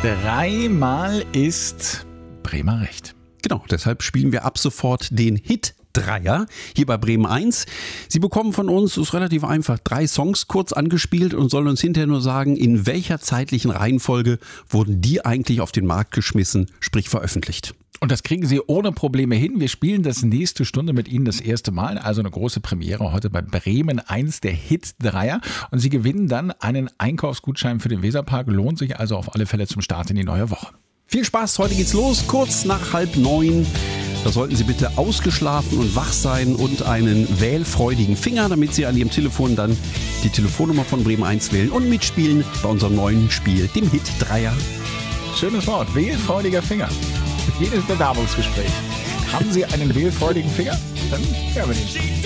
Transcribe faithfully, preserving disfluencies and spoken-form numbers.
Dreimal ist Bremer Recht. Genau, deshalb spielen wir ab sofort den Hit Dreier hier bei Bremen eins. Sie bekommen von uns, das ist relativ einfach, drei Songs kurz angespielt und sollen uns hinterher nur sagen, in welcher zeitlichen Reihenfolge wurden die eigentlich auf den Markt geschmissen, sprich veröffentlicht. Und das kriegen Sie ohne Probleme hin. Wir spielen das nächste Stunde mit Ihnen das erste Mal. Also eine große Premiere heute bei Bremen eins, der Hit Dreier. Und Sie gewinnen dann einen Einkaufsgutschein für den Weserpark. Lohnt sich also auf alle Fälle zum Start in die neue Woche. Viel Spaß, heute geht's los, kurz nach halb neun. Da sollten Sie bitte ausgeschlafen und wach sein und einen wählfreudigen Finger, damit Sie an Ihrem Telefon dann die Telefonnummer von Bremen eins wählen und mitspielen bei unserem neuen Spiel, dem Hit Dreier. Schönes Wort, wählfreudiger Finger. Jedes Bewerbungsgespräch. Haben Sie einen wählfreudigen Finger? Dann hören wir ihn.